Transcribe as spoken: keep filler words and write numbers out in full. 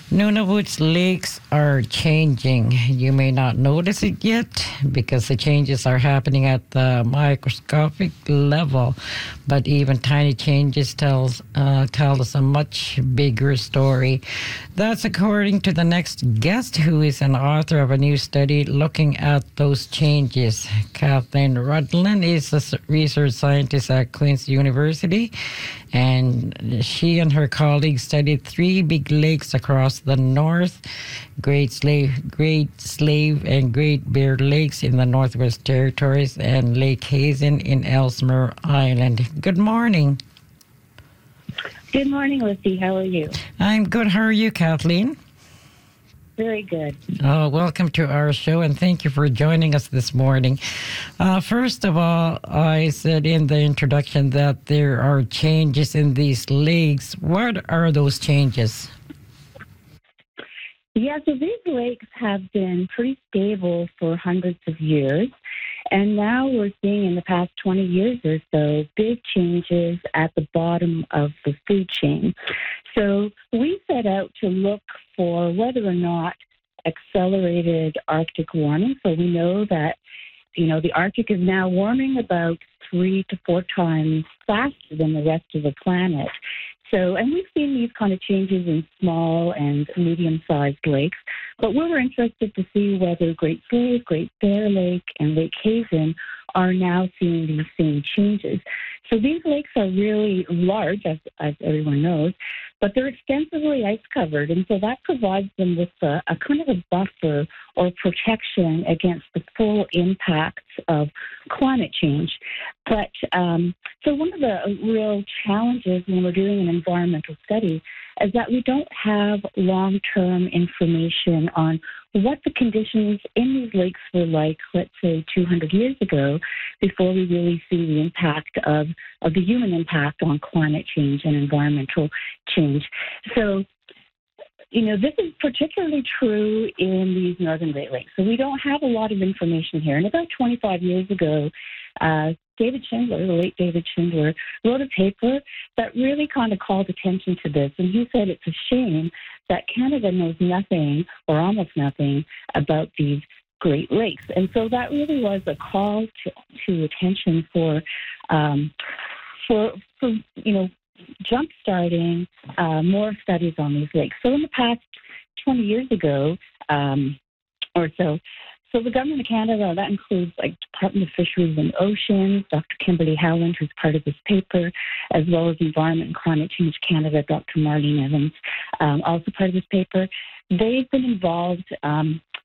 Nunavut's lakes are changing. You may not notice it yet because the changes are happening at the microscopic level, but even tiny changes tells uh, tell us a much bigger story. That's according to the next guest, who is an author of a new study looking at those changes. Kathleen Rudlin is a s- research scientist at Queen's University, and she and her colleagues studied three big lakes across the north: Great Slave, Great Slave and Great Bear Lakes in the Northwest Territories, and Lake Hazen in Ellesmere Island. Good morning. Good morning, Lucy. How are you? I'm good. How are you, Kathleen? Very good. Oh, welcome to our show, and thank you for joining us this morning. Uh, first of all, I said in the introduction that there are changes in these lakes. What are those changes? Yeah, so these lakes have been pretty stable for hundreds of years. And now we're seeing in the past twenty years or so big changes at the bottom of the food chain. So we set out to look for whether or not accelerated Arctic warming. So we know that, you know, the Arctic is now warming about three to four times faster than the rest of the planet. So, and we've seen these kind of changes in small and medium-sized lakes, but we were interested to see whether Great Slave, Great Bear Lake, and Lake Hazen are now seeing these same changes. So these lakes are really large, as, as everyone knows, but they're extensively ice-covered, and so that provides them with a, a kind of a buffer or protection against the full impacts of climate change. But um, so one of the real challenges when we're doing an environmental study is that we don't have long-term information on what the conditions in these lakes were like, let's say, two hundred years ago, before we really see the impact of, of the human impact on climate change and environmental change. So, you know, this is particularly true in these northern Great Lakes. So we don't have a lot of information here. And about twenty-five years ago, uh, David Schindler, the late David Schindler, wrote a paper that really kind of called attention to this. And he said it's a shame that Canada knows nothing or almost nothing about these Great Lakes. And so that really was a call to, to attention for, um, for, for, you know, jump-starting uh, more studies on these lakes. So in the past twenty years ago um, or so, so the Government of Canada, that includes like Department of Fisheries and Oceans, Doctor Kimberly Howland, who's part of this paper, as well as Environment and Climate Change Canada, Doctor Marlene Evans, um, also part of this paper. They've been involved um,